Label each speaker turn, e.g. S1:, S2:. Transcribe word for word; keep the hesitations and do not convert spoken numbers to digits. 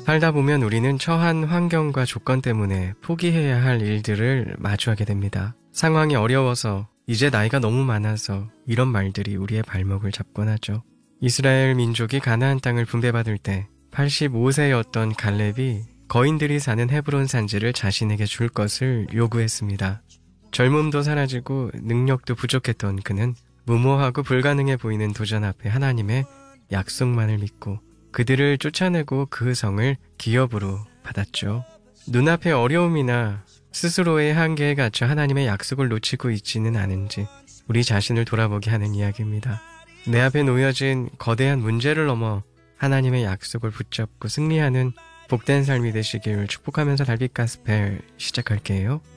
S1: 살다 보면 우리는 처한 환경과 조건 때문에 포기해야 할 일들을 마주하게 됩니다. 상황이 어려워서, 이제 나이가 너무 많아서 이런 말들이 우리의 발목을 잡곤 하죠. 이스라엘 민족이 가나안 땅을 분배받을 때 팔십오 세였던 갈렙이 거인들이 사는 헤브론 산지를 자신에게 줄 것을 요구했습니다. 젊음도 사라지고 능력도 부족했던 그는 무모하고 불가능해 보이는 도전 앞에 하나님의 약속만을 믿고 그들을 쫓아내고 그 성을 기업으로 받았죠. 눈앞의 어려움이나 스스로의 한계에 갇혀 하나님의 약속을 놓치고 있지는 않은지 우리 자신을 돌아보게 하는 이야기입니다. 내 앞에 놓여진 거대한 문제를 넘어 하나님의 약속을 붙잡고 승리하는 복된 삶이 되시길 축복하면서 달빛 가스펠 시작할게요.